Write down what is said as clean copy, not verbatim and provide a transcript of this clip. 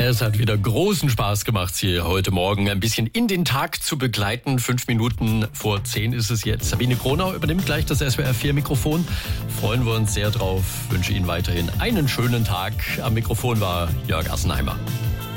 Es hat wieder großen Spaß gemacht, Sie heute Morgen ein bisschen in den Tag zu begleiten. 5 Minuten vor 10 ist es jetzt. Sabine Kronau übernimmt gleich das SWR4-Mikrofon. Freuen wir uns sehr drauf. Wünsche Ihnen weiterhin einen schönen Tag. Am Mikrofon war Jörg Assenheimer.